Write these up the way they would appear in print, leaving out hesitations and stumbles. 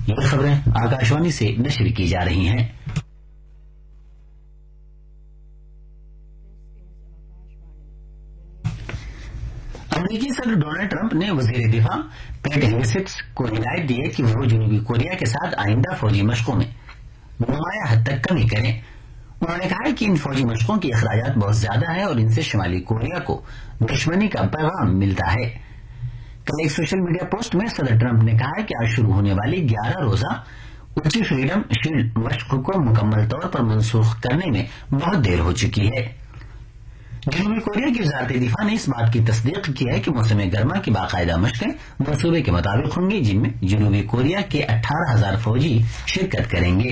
یہ خبریں آکاشوانی سے نشر کی جا رہی ہیں۔ امریکی صدر ڈونلڈ ٹرمپ نے وزیر دفاع پیٹ ہیگسٹ کو ہدایت دی ہے کہ وہ جنوبی کوریا کے ساتھ آئندہ فوجی مشقوں میں نمایاں حد تک کمی کریں۔ انہوں نے کہا کہ ان فوجی مشقوں کی اخراجات بہت زیادہ ہے اور ان سے شمالی کوریا کو دشمنی کا پیغام ملتا ہے۔ کل ایک سوشل میڈیا پوسٹ میں صدر ٹرمپ نے کہا کہ آج شروع ہونے والی 11 روزہ اونچی فریڈم شیلڈ مشق کو مکمل طور پر منسوخ کرنے میں بہت دیر ہو چکی ہے۔ جنوبی کوریا کی وزارت دفاع نے اس بات کی تصدیق کی ہے کہ موسم گرما کی باقاعدہ مشقیں منصوبے کے مطابق ہوں گی، جن میں جنوبی کوریا کے 18,000 فوجی شرکت کریں گے۔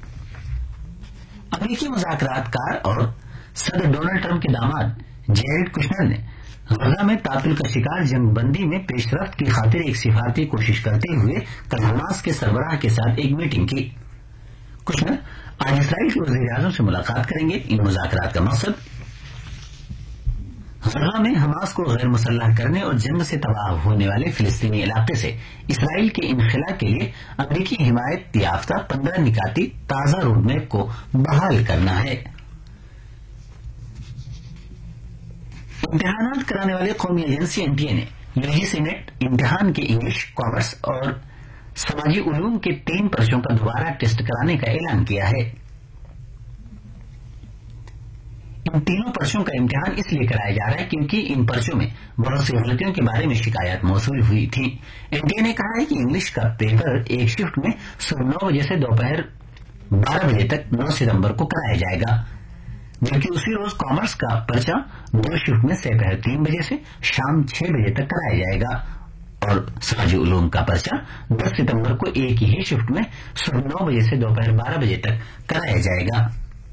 امریکی مذاکرات کار اور صدر ڈونلڈ ٹرمپ کے داماد جیریڈ کشنر نے غزہ میں تعطل کا شکار جنگ بندی میں پیش رفت کی خاطر ایک سفارتی کوشش کرتے ہوئے کل حماس کے سربراہ کے ساتھ ایک میٹنگ کی۔ کشنر آج اسرائیل کے وزیر اعظم سے ملاقات کریں گے۔ ان مذاکرات کا مقصد غزہ میں حماس کو غیر مسلح کرنے اور جنگ سے تباہ ہونے والے فلسطینی علاقے سے اسرائیل کے انخلا کے لیے امریکی حمایت یافتہ 15 نکاتی تازہ روڈ میپ کو بحال کرنا ہے۔ امتحانات کرانے والے قومی ایجنسی NTA نے UGC نیٹ امتحان کے انگلش، کامرس اور سماجی علوم کے 3 پرچوں کا دوبارہ ٹیسٹ کرانے کا اعلان کیا ہے۔ ان تینوں پرچوں کا امتحان اس لیے کرایا جا رہا ہے کیونکہ ان پرچوں میں بہت سی غلطیوں کے بارے میں شکایات موصول ہوئی تھیں۔ NTA نے کہا ہے کہ انگلش کا پیپر ایک شفٹ میں صبح 9 بجے سے دوپہر 12 بجے تک 9 ستمبر کو کرایا جائے گا، جبکہ اسی روز کامرس کا پرچہ 2 شفٹ میں دوپہر 3 بجے سے شام 6 بجے تک کرایا جائے گا اور سماجی علوم کا پرچہ 10 ستمبر کو ایک ہی شفٹ میں صبح 9 بجے سے دوپہر 12 بجے تک کرایا جائے گا۔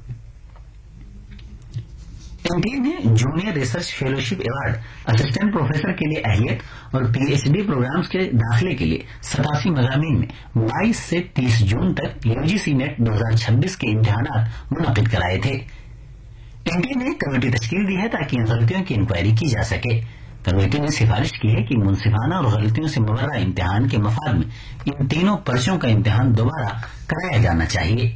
NTA نے junior research fellowship award assistant professor کے لیے اہلیت اور PhD پروگرامز کے داخلے کے لیے 87 مضامین میں 22 سے 30 جون تک UGC نیٹ 2026 کے امتحانات منعقد کرائے تھے۔ NTA نے کمیٹی تشکیل دی ہے تاکہ ان غلطیوں کی انکوائری کی جا سکے۔ کمیٹی نے سفارش کی ہے کہ منصفانہ اور غلطیوں سے مبرہ امتحان کے مفاد میں ان تینوں پرچوں کا امتحان دوبارہ کرایا جانا چاہیے۔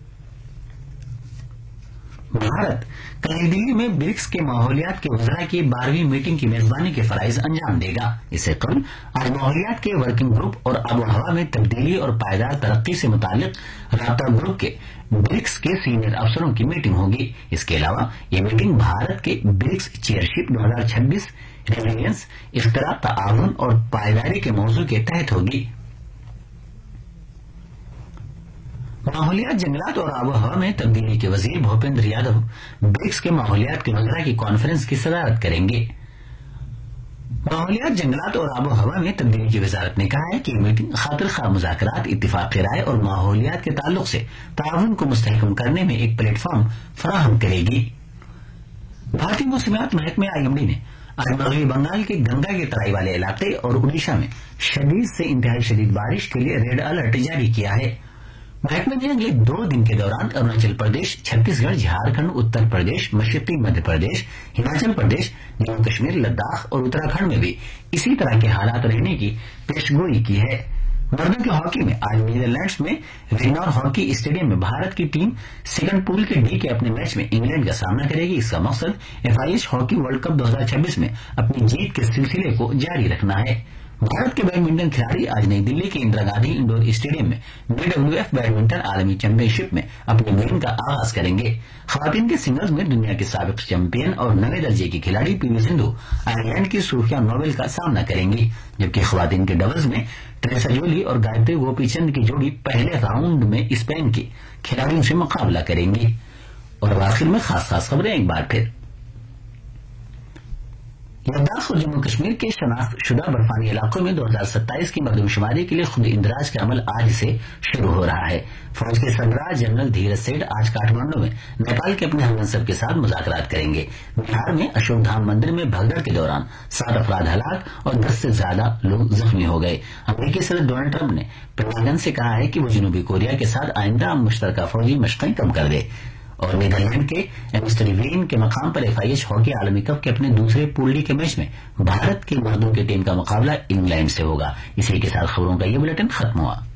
بھارت کل نئی دلی میں برکس کے ماحولیات کے وزراء کی 12ویں میٹنگ کی میزبانی کے فرائض انجام دے گا۔ اس سے قبل آج ماحولیات کے ورکنگ گروپ اور آب و ہوا میں تبدیلی اور پائیدار ترقی سے متعلق رابطہ گروپ کے برکس کے سینئر افسروں کی میٹنگ ہوگی۔ اس کے علاوہ یہ میٹنگ بھارت کے برکس چیئرشپ 2026 ریزیلینس، اختراع، تعاون اور پائیداری کے موضوع کے تحت ہوگی۔ ماحولیات، جنگلات اور آب و ہوا میں تبدیلی کے وزیر بھوپیندر یادو برکس کے ماحولیات کے وزراء کی کانفرنس کی صدارت کریں گے۔ ماحولیات، جنگلات اور آب و ہوا میں تبدیلی کی وزارت نے کہا ہے کہ یہ میٹنگ خاطر خواہ مذاکرات، اتفاق رائے اور ماحولیات کے تعلق سے تعاون کو مستحکم کرنے میں ایک پلیٹ فارم فراہم کرے گی۔ بھارتی موسمیات محکمہ IMD نے آج مغربی بنگال کے گنگا کے ترائی والے علاقے اور اڈیشہ میں شدید سے انتہائی شدید بارش کے لیے ریڈ الرٹ جاری کیا ہے۔ محکمہ نے اگلے 2 دن کے دوران اروناچل پردیش، چھتیس گڑھ، جھارکھنڈ، اتر پردیش، مشرقی مدھیہ پردیش، ہماچل پردیش، جموں کشمیر، لداخ اور اتراکھنڈ میں بھی اسی طرح کے حالات رہنے کی پیشگوئی کی ہے۔ مردوں کے ہاکی میں آج نیدرلینڈز میں وینار ہاکی اسٹیڈیم میں بھارت کی ٹیم سیکنڈ پول کے ڈی کے اپنے میچ میں انگلینڈ کا سامنا کرے گی۔ اس کا مقصد FIH ہاکی ورلڈ کپ 2026 میں اپنی جیت کے سلسلے کو جاری رکھنا ہے۔ بھارت کے بیڈمنٹن کھلاڑی آج نئی دلی کے اندرا گاندھی انڈور اسٹیڈیم میں BWF بیڈمنٹن عالمی چیمپئن شپ میں اپنی مہم کا آغاز کریں گے۔ خواتین کے سنگلز میں دنیا کے سابق چیمپئن اور 9ویں درجے کی کھلاڑی PV سندھو آئرلینڈ کی صوفیا نوبل کا سامنا کریں گی، جبکہ خواتین کے ڈبلز میں ٹریسا جولی اور گایتری گوپی چند کی جوڑی پہلے راؤنڈ میں اسپین کی کھلاڑیوں سے مقابلہ کریں گی۔ اور آخر میں خاص خبریں ایک بار پھر۔ لداخ اور جموں کشمیر کے شناخت شدہ برفانی علاقوں میں 2027 کی مردم شماری کے لیے خود اندراج کا عمل آج سے شروع ہو رہا ہے۔ فوج کے سربراہ جنرل دھیرج سیٹھ آج کاٹھمانڈو میں نیپال کے اپنے ہم منصب کے ساتھ مذاکرات کریں گے۔ بہار میں اشوک دھام مندر میں بھگدڑ کے دوران 7 افراد ہلاک اور 10 سے زیادہ لوگ زخمی ہو گئے۔ امریکی صدر ڈونلڈ ٹرمپ نے پینٹاگن سے کہا ہے کہ وہ جنوبی کوریا کے ساتھ آئندہ مشترکہ فوجی مشقیں کم کر دے۔ اور نیدرلینڈ کے ایمسٹریوین کے مقام پر FIH ہاکی عالمی کپ کے اپنے دوسرے پول ڈی کے میچ میں بھارت کی مردوں کی ٹیم کا مقابلہ انگلینڈ سے ہوگا۔ اسی کے ساتھ خبروں کا یہ بلیٹن ختم ہوا۔